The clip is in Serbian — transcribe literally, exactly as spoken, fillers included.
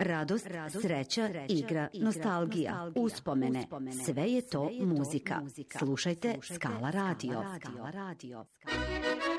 Radost, sreća, igra, nostalgija, uspomene. Sve je to muzika. Slušajte Skala Radio.